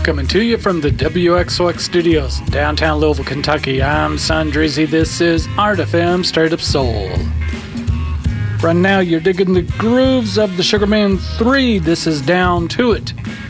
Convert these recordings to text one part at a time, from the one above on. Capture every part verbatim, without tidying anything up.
Coming to you from the W X O X studios in downtown Louisville, Kentucky. I'm Son Drizzy. This is Art F M Straight Up Soul. Right now, you're digging the grooves of the Sugarman three. This is Down to It.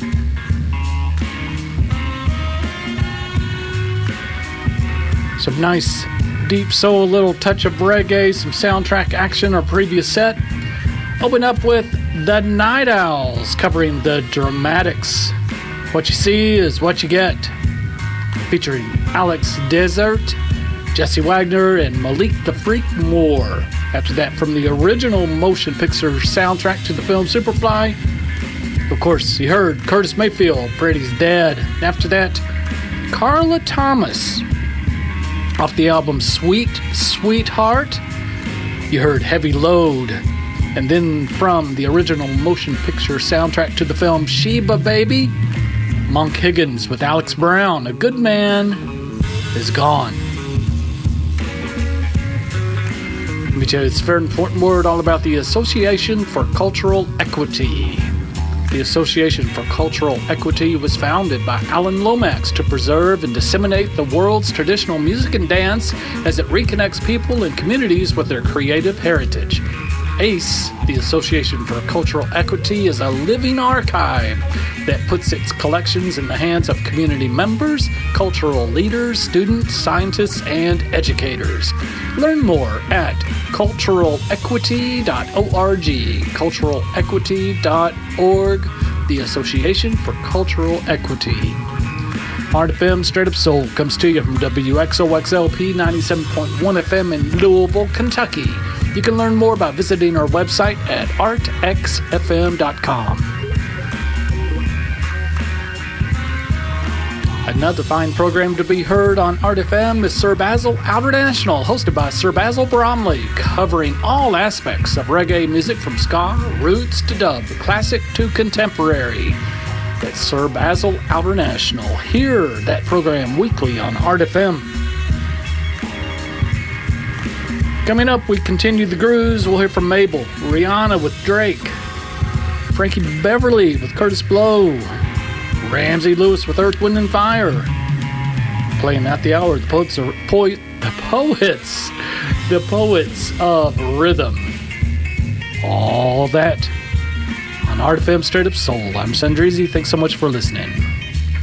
Some nice deep soul, a little touch of reggae, some soundtrack action or previous set. Open up with The Night Owls covering The Dramatics. What you see is what you get. Featuring Alex Desert, Jesse Wagner, and Malik the Freak Moore. After that, from the original motion picture soundtrack to the film Superfly, of course, you heard Curtis Mayfield, Brady's Dead. After that, Carla Thomas. Off the album Sweet Sweetheart, you heard Heavy Load. And then from the original motion picture soundtrack to the film Sheba Baby, Monk Higgins with Alex Brown. A Good Man Is Gone. Let me tell you, it's a very important word all about the Association for Cultural Equity. The Association for Cultural Equity was founded by Alan Lomax to preserve and disseminate the world's traditional music and dance as it reconnects people and communities with their creative heritage. A C E, the Association for Cultural Equity, is a living archive that puts its collections in the hands of community members, cultural leaders, students, scientists, and educators. Learn more at cultural equity dot org, cultural equity dot org, the Association for Cultural Equity. Art F M Straight Up Soul comes to you from W X O X L P ninety-seven point one F M in Louisville, Kentucky. You can learn more by visiting our website at art x f m dot com. Another fine program to be heard on Art F M is Sir Basil Outernational, hosted by Sir Basil Bromley, covering all aspects of reggae music from ska, roots to dub, classic to contemporary. That's Sir Basil Outernational. Hear that program weekly on Art F M. Coming up, we continue the grooves. We'll hear from Mabel, Rihanna with Drake, Frankie Beverly with Curtis Blow, Ramsey Lewis with Earth, Wind and Fire. Playing at the hour, the poets, are, po- the poets, the poets of rhythm. All that on Art F M Straight Up Soul. I'm Son Drizzy. Thanks so much for listening.